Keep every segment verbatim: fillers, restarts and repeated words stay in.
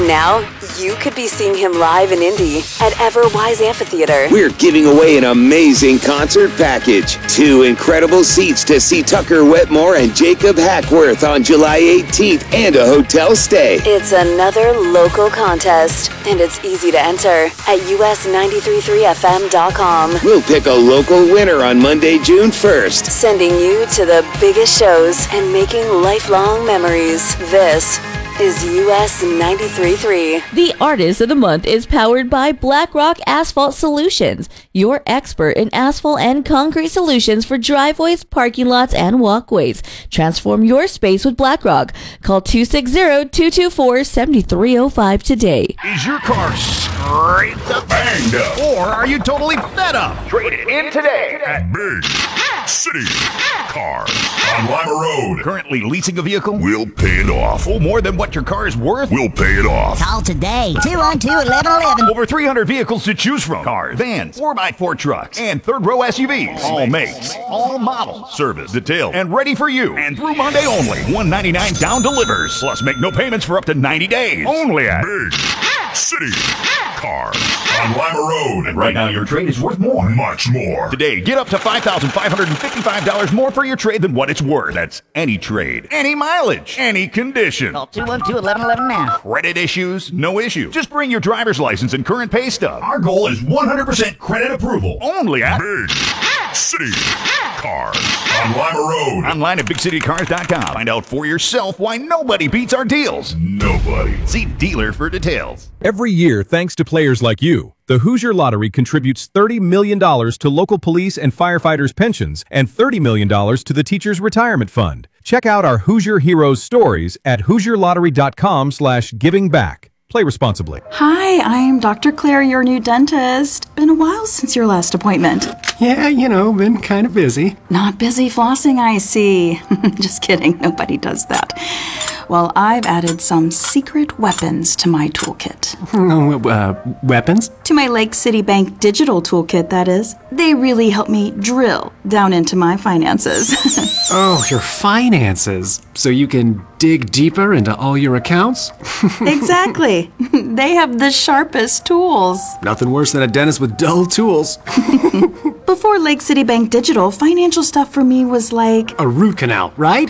now, you could be seeing him live in Indy at Everwise Amphitheater. We're giving away an amazing concert package. Two incredible seats to see Tucker Wetmore and Jacob Hackworth on July eighteenth and a hotel stay. It's another local contest, and it's easy to enter at U S nine three three F M dot com. We'll pick a local winner on Monday, June first. Sending you to the biggest shows and making lifelong memories. This is U S ninety-three point three. The Artist of the Month is powered by BlackRock Asphalt Solutions, your expert in asphalt and concrete solutions for driveways, parking lots, and walkways. Transform your space with BlackRock. Call two six zero, two two four, seven three zero five today. Is your car scraped up, banged up, or are you totally fed up? Trade it in today at Big City Cars on Lima Road. Currently leasing a vehicle? We'll pay it off. Oh, more than what your car is worth? We'll pay it off. Call today. two one two, one one one one. Over three hundred vehicles to choose from. Cars, vans, four by four trucks, and third-row S U Vs. All makes, all models, service, detailed, and ready for you. And through Monday only, one ninety-nine down delivers. Plus, make no payments for up to ninety days. Only at Big City Cars on Lima Road. And right now, your trade is worth more. Much more. Today, get up to five thousand five hundred fifty-five dollars more for your trade than what it's worth. That's any trade, any mileage, any condition. Call two one two, one one one one now. Credit issues? No issue. Just bring your driver's license and current pay stub. Our goal is one hundred percent credit approval. Only at Big City Cars on Lima Road. Online at big city cars dot com. Find out for yourself why nobody beats our deals. Nobody. See dealer for details. Every year, thanks to players like you, the Hoosier Lottery contributes thirty million dollars to local police and firefighters' pensions and thirty million dollars to the Teachers' Retirement Fund. Check out our Hoosier Heroes stories at hoosier lottery dot com slash giving back. Play responsibly. Hi, I'm Doctor Claire, your new dentist. Been a while since your last appointment. Yeah, you know, been kind of busy. Not busy flossing, I see. Just kidding, nobody does that. Well, I've added some secret weapons to my toolkit. uh, weapons? To my Lake City Bank digital toolkit, that is. They really help me drill down into my finances. Oh, your finances. So you can dig deeper into all your accounts? Exactly. They have the sharpest tools. Nothing worse than a dentist with dull tools. Before Lake City Bank Digital, financial stuff for me was like... a root canal, right?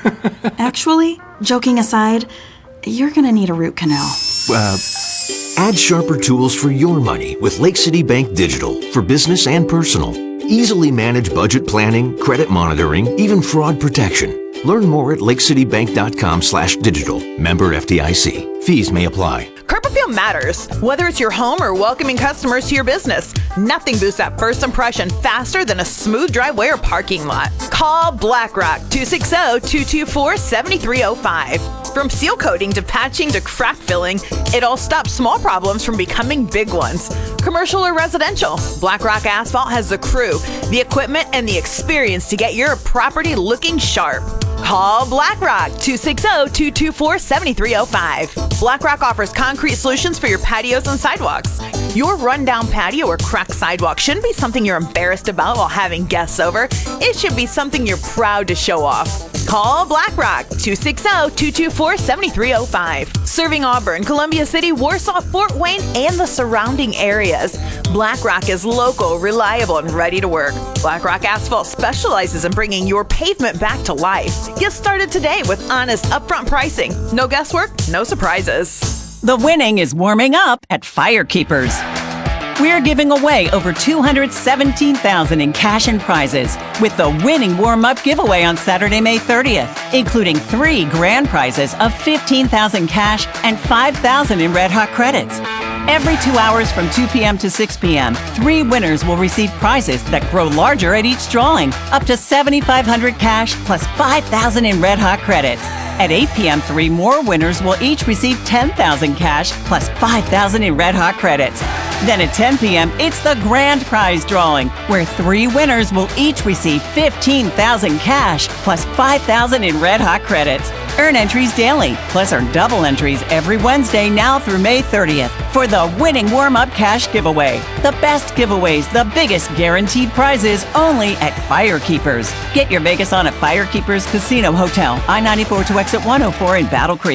Actually, joking aside, you're gonna need a root canal. Uh... Add sharper tools for your money with Lake City Bank Digital for business and personal. Easily manage budget planning, credit monitoring, even fraud protection. Learn more at lake city bank dot com slash digital. Member F D I C. Fees may apply. Copperfield matters. Whether it's your home or welcoming customers to your business, nothing boosts that first impression faster than a smooth driveway or parking lot. Call BlackRock, two six zero, two two four, seven three zero five. From seal coating to patching to crack filling, it all stops small problems from becoming big ones. Commercial or residential, BlackRock Asphalt has the crew, the equipment, and the experience to get your property looking sharp. Call BlackRock, two six zero, two two four, seven three zero five. BlackRock offers concrete solutions for your patios and sidewalks. Your rundown patio or cracked sidewalk shouldn't be something you're embarrassed about while having guests over. It should be something you're proud to show off. Call BlackRock, two six zero, two two four, seven three zero five. Serving Auburn, Columbia City, Warsaw, Fort Wayne, and the surrounding areas. BlackRock is local, reliable, and ready to work. BlackRock Asphalt specializes in bringing your pavement back to life. Get started today with honest, upfront pricing. No guesswork, no surprises. The winning is warming up at Firekeepers. We're giving away over two hundred seventeen thousand dollars in cash and prizes with the winning warm-up giveaway on Saturday, May thirtieth, including three grand prizes of fifteen thousand dollars cash and five thousand dollars in Red Hot credits. Every two hours from two p.m. to six p.m., three winners will receive prizes that grow larger at each drawing, up to seven thousand five hundred dollars cash plus five thousand dollars in Red Hot credits. At eight p.m., three more winners will each receive ten thousand dollars cash plus five thousand dollars in Red Hot credits. Then at ten p.m., it's the grand prize drawing, where three winners will each receive fifteen thousand dollars cash plus five thousand dollars in Red Hot credits. Earn entries daily, plus earn double entries every Wednesday now through May thirtieth for the winning warm-up cash giveaway. The best giveaways, the biggest guaranteed prizes, only at Firekeepers. Get your Vegas on at Firekeepers Casino Hotel, I ninety-four to exit one oh four in Battle Creek.